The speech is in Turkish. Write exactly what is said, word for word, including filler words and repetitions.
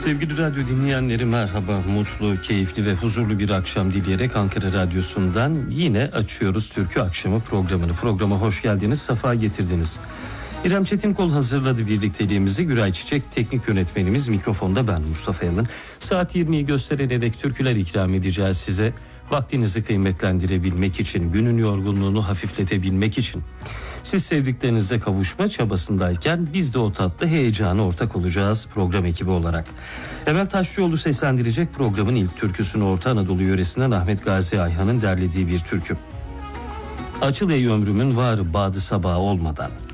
Sevgili radyo dinleyenleri merhaba, mutlu, keyifli ve huzurlu bir akşam dileyerek Ankara Radyosu'ndan yine açıyoruz Türkü Akşamı programını. Programa hoş geldiniz, safa getirdiniz. İrem Çetinkol hazırladı birlikteliğimizi. Güray Çiçek teknik yönetmenimiz, mikrofonda ben Mustafa Yalın. Saat yirmiyi gösterene dek türküler ikram edeceğiz size. Vaktinizi kıymetlendirebilmek için, günün yorgunluğunu hafifletebilmek için. Siz sevdiklerinize kavuşma çabasındayken biz de o tatlı heyecana ortak olacağız program ekibi olarak. Emel Taşçıoğlu seslendirecek programın ilk türküsünü Orta Anadolu yöresinden Ahmet Gazi Ayhan'ın derlediği bir türkü. Açıl ey ömrümün var badı sabahı olmadan.